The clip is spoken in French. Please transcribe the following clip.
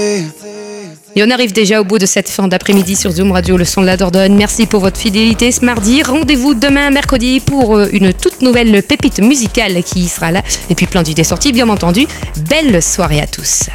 Et on arrive déjà au bout de cette fin d'après-midi sur Zoom Radio, le son de la Dordogne. Merci pour votre fidélité ce mardi. Rendez-vous demain, mercredi, pour une toute nouvelle pépite musicale qui sera là. Et puis plein d'idées sorties, bien entendu. Belle soirée à tous.